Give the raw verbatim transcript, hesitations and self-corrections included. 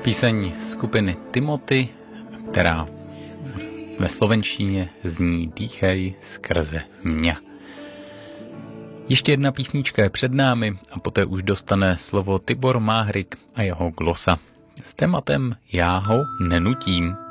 Píseň skupiny Timothy, která ve slovenštině zní Dýchej skrze mě. Ještě jedna písnička je před námi a poté už dostane slovo Tibor Máhrik a jeho glosa s tématem Já ho nenutím.